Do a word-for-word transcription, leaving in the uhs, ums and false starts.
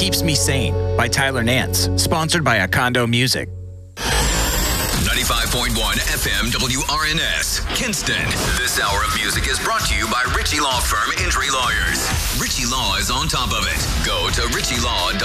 Keeps Me Sane by Tyler Nance, sponsored by Acondo Music. ninety-five point one F M W R N S, Kinston. This hour of music is brought to you by Ritchie Law Firm Injury Lawyers. Ritchie Law is on top of it. Go to ritchie law dot com.